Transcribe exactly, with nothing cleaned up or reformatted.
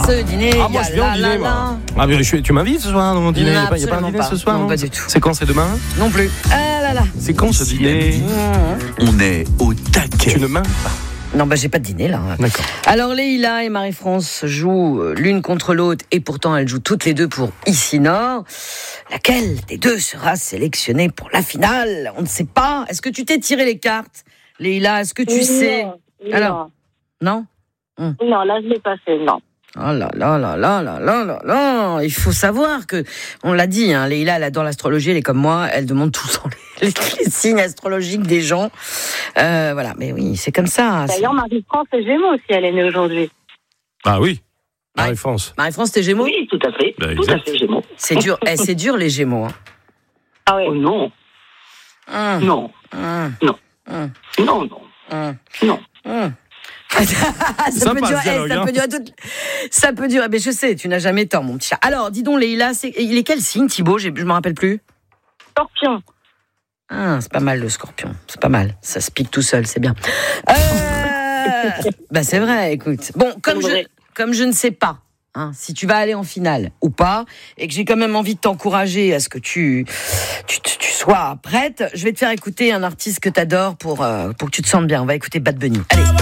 ce dîner. Ah, moi, je viens au dîner, moi. Ah, mais je, tu m'invites ce soir dans mon dîner? Il n'y a pas un dîner pas. ce soir? Non, Non, pas du tout. C'est quand? C'est demain? Non plus. Ah là là. C'est quand ce dîner? On est au taquet. Tu ne m'invites pas? Non, bah j'ai pas de dîner là. D'accord. Alors Leïla et Marie-France jouent l'une contre l'autre et pourtant elles jouent toutes les deux pour Ici Nord. Laquelle des deux sera sélectionnée pour la finale? On ne sait pas. Est-ce que tu t'es tiré les cartes, Leïla? Est-ce que tu non, sais? Non. Alors, non. Hum. Non, là je l'ai pas fait, non. Oh là là là là là là là là. Il faut savoir que, on l'a dit, hein, Leïla, elle adore l'astrologie, elle est comme moi, elle demande tout le temps les, les, les signes astrologiques des gens. Euh, voilà, mais oui, c'est comme ça. D'ailleurs, Marie-France est Gémeaux si elle est née aujourd'hui. Ah oui, Marie-France. Marie-France, t'es Gémeaux? Oui, tout à fait. Bah, tout exact. à fait, Gémeaux. C'est dur, eh, c'est dur les Gémeaux. Hein. Ah oui. Oh non, Hum, non, hum, non, hum, non, non, hum, non. hum. ça, Ça peut passe, durer, eh, dialogue, ça hein. peut durer toute... ça peut durer, mais je sais, tu n'as jamais tort, mon petit chat. Alors, dis donc, Leïla, c'est... il est quel signe, Thibaut? Je me rappelle plus. Scorpion. Ah, c'est pas mal le scorpion, c'est pas mal. Ça se pique tout seul, c'est bien. Euh... bah c'est vrai, écoute. Bon, comme je, comme je ne sais pas hein, si tu vas aller en finale ou pas, et que j'ai quand même envie de t'encourager à ce que tu, tu, tu, tu sois prête, je vais te faire écouter un artiste que t'adores pour, euh, pour que tu te sentes bien. On va écouter Bad Bunny. Allez.